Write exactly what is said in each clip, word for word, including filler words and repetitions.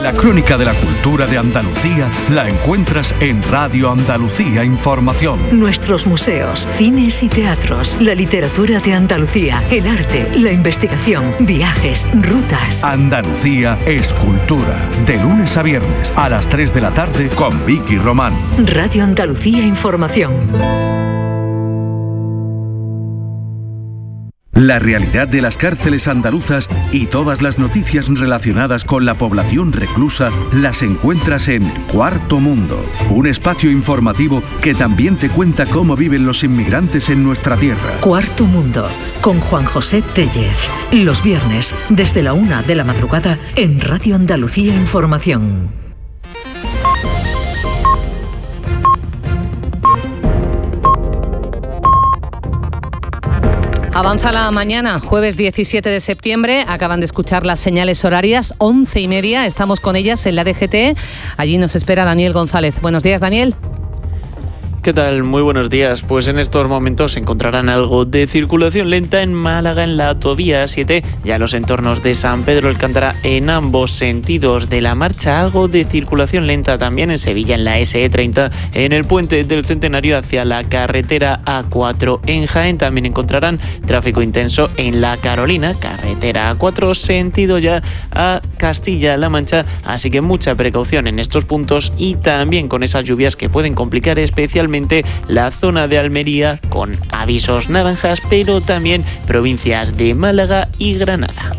La crónica de la cultura de Andalucía la encuentras en Radio Andalucía Información. Nuestros museos, cines y teatros, la literatura de Andalucía, el arte, la investigación, viajes, rutas. Andalucía es cultura. De lunes a viernes a las tres de la tarde con Vicky Román. Radio Andalucía Información. La realidad de las cárceles andaluzas y todas las noticias relacionadas con la población reclusa las encuentras en Cuarto Mundo, un espacio informativo que también te cuenta cómo viven los inmigrantes en nuestra tierra. Cuarto Mundo, con Juan José Tellez. Los viernes, desde la una de la madrugada, en Radio Andalucía Información. Avanza la mañana, jueves diecisiete de septiembre, acaban de escuchar las señales horarias, once y media, estamos con ellas en la D G T, allí nos espera Daniel González. Buenos días, Daniel. ¿Qué tal? Muy buenos días. Pues en estos momentos encontrarán algo de circulación lenta en Málaga en la autovía siete y a los entornos de San Pedro Alcántara en ambos sentidos de la marcha. Algo de circulación lenta también en Sevilla en la ese e treinta, en el puente del Centenario hacia la carretera A cuatro. En Jaén también encontrarán tráfico intenso en la Carolina, carretera A cuatro, sentido ya a Castilla-La Mancha. Así que mucha precaución en estos puntos y también con esas lluvias que pueden complicar especialmente la zona de Almería con avisos naranjas, pero también provincias de Málaga y Granada.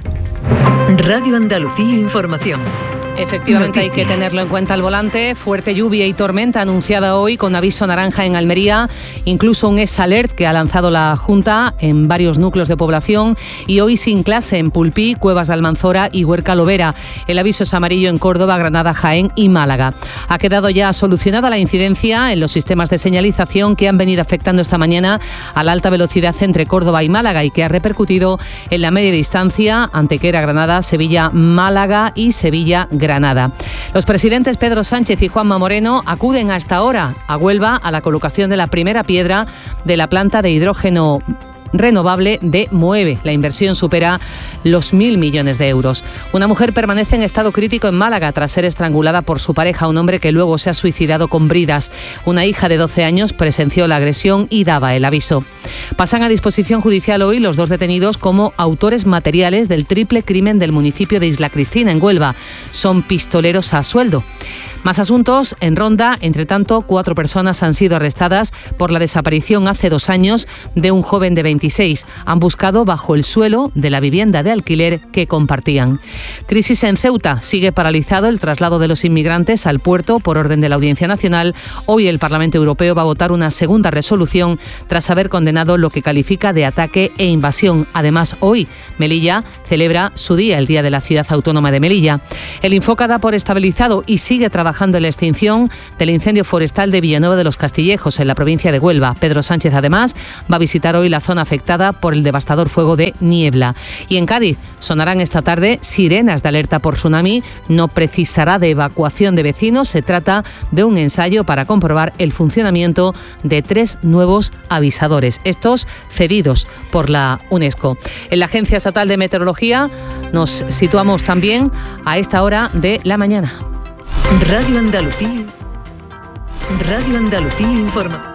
Radio Andalucía Información. Efectivamente, noticias. Hay que tenerlo en cuenta al volante. Fuerte lluvia y tormenta anunciada hoy con aviso naranja en Almería, incluso un S Alert que ha lanzado la Junta en varios núcleos de población, y hoy sin clase en Pulpí, Cuevas de Almanzora y Huerca Lovera. El aviso es amarillo en Córdoba, Granada, Jaén y Málaga. Ha quedado ya solucionada la incidencia en los sistemas de señalización que han venido afectando esta mañana a la alta velocidad entre Córdoba y Málaga y que ha repercutido en la media distancia Antequera, Granada, Sevilla, Málaga y Sevilla, Granada. Los presidentes Pedro Sánchez y Juanma Moreno acuden hasta ahora a Huelva a la colocación de la primera piedra de la planta de hidrógeno renovable de Moeve. La inversión supera los mil millones de euros. Una mujer permanece en estado crítico en Málaga tras ser estrangulada por su pareja, un hombre que luego se ha suicidado con bridas. Una hija de doce años presenció la agresión y daba el aviso. Pasan a disposición judicial hoy los dos detenidos como autores materiales del triple crimen del municipio de Isla Cristina, en Huelva. Son pistoleros a sueldo. Más asuntos en Ronda. Entre tanto, cuatro personas han sido arrestadas por la desaparición hace dos años de un joven de veintiséis. Han buscado bajo el suelo de la vivienda de alquiler que compartían. Crisis en Ceuta. Sigue paralizado el traslado de los inmigrantes al puerto por orden de la Audiencia Nacional. Hoy el Parlamento Europeo va a votar una segunda resolución tras haber condenado lo que califica de ataque e invasión. Además, hoy Melilla celebra su día, el Día de la Ciudad Autónoma de Melilla. El Infoca da por estabilizado y sigue trabajando en la extinción del incendio forestal de Villanueva de los Castillejos, en la provincia de Huelva. Pedro Sánchez, además, va a visitar hoy la zona afectada por el devastador fuego de Niebla. Y en Cádiz sonarán esta tarde sirenas de alerta por tsunami. No precisará de evacuación de vecinos. Se trata de un ensayo para comprobar el funcionamiento de tres nuevos avisadores, estos cedidos por la UNESCO. En la Agencia Estatal de Meteorología nos situamos también a esta hora de la mañana. Radio Andalucía. Radio Andalucía Informa.